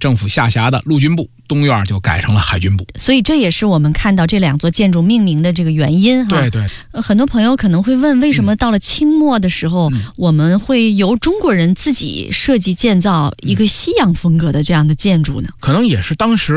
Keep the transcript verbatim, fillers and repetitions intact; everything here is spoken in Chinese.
政府下辖的陆军部，东院就改成了海军部。 所以这也是我们看到这两座建筑命名的这个原因哈。 对对、 呃，很多朋友可能会问，为什么到了清末的时候、嗯、我们会由中国人自己设计建造一个西洋风格的这样的建筑呢？ 可能也是当时